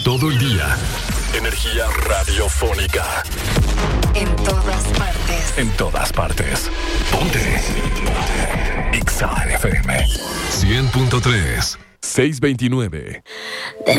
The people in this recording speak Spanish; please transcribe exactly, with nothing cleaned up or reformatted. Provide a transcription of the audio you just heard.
todo el día. Energía radiofónica. En todas partes. En todas partes. Ponte. Ponte. X A F M. cien punto tres. seiscientos veintinueve.